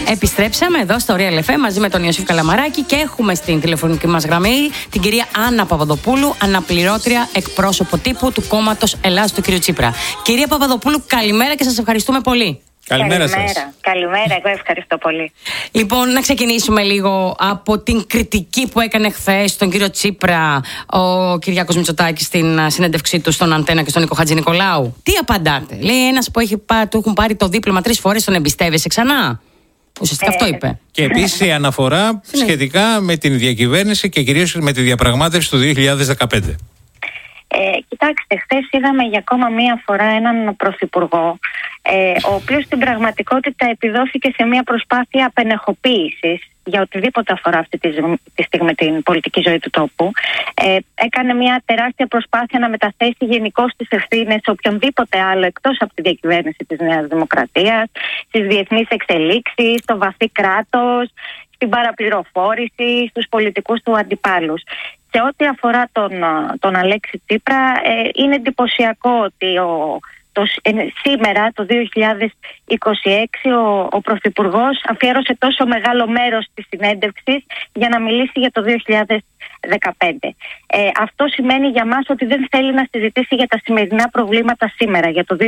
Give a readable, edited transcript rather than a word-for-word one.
Επιστρέψαμε εδώ στο Real FM μαζί με τον Ιωσήφ Καλαμαράκη και έχουμε στην τηλεφωνική μας γραμμή την κυρία Άννα Παπαδοπούλου, αναπληρώτρια εκπρόσωπο τύπου του κόμματος Ελλάς του κ. Τσίπρα. Κυρία Παπαδοπούλου, καλημέρα και σας ευχαριστούμε πολύ. Καλημέρα σας. Καλημέρα, εγώ ευχαριστώ πολύ. Λοιπόν, να ξεκινήσουμε λίγο από την κριτική που έκανε χθες τον κύριο Τσίπρα ο Κυριάκος Μητσοτάκης στην συνέντευξή του στον Αντένα και στον Νίκο Χατζηνικολάου. Τι απαντάτε? Λέει ένας που του έχουν πάρει το δίπλωμα 3 φορές, τον εμπιστεύεσαι ξανά? Ουσιαστικά αυτό είπε. Και επίσης η αναφορά σχετικά με την διακυβέρνηση και κυρίως με τη διαπραγμάτευση του 2015. Κοιτάξτε, χθες είδαμε για ακόμα μία φορά έναν πρωθυπουργό ο οποίος στην πραγματικότητα επιδόθηκε σε μία προσπάθεια απενεχοποίησης για οτιδήποτε αφορά αυτή τη στιγμή την πολιτική ζωή του τόπου. Έκανε μια τεράστια προσπάθεια να μεταθέσει γενικώς τις ευθύνες σε οποιονδήποτε άλλο εκτός από τη διακυβέρνηση της Νέας Δημοκρατίας, στις διεθνείς εξελίξεις, στο βαθύ κράτος, στην παραπληροφόρηση, στους πολιτικούς του αντιπάλους. Σε ό,τι αφορά τον Αλέξη Τσίπρα, είναι εντυπωσιακό ότι σήμερα, το 2026, ο Πρωθυπουργός αφιέρωσε τόσο μεγάλο μέρος της συνέντευξης για να μιλήσει για το 2015. Αυτό σημαίνει για μας ότι δεν θέλει να συζητήσει για τα σημερινά προβλήματα σήμερα, για το